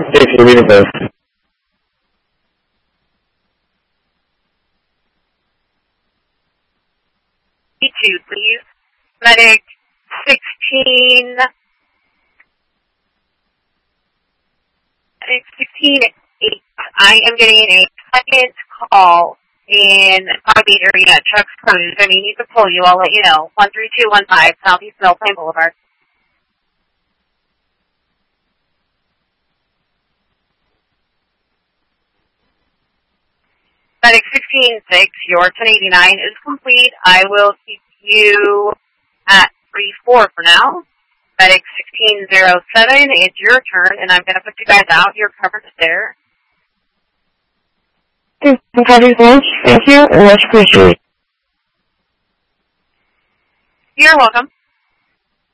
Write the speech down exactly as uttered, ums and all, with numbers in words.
If you read this. two, please. Medic sixteen. Medic sixteen eight. I am getting a second call in Palm Beach area. Trucks cruise. I mean, you can pull you. I'll let you know. One three two one five Southeast Mill Plain Boulevard. Medic sixteen six, your ten eighty-nine is complete. I will keep you at three four for now. Medic sixteen oh seven, it's your turn, and I'm going to put you guys out. Your coverage is there. Thank you, and much appreciated. You're welcome.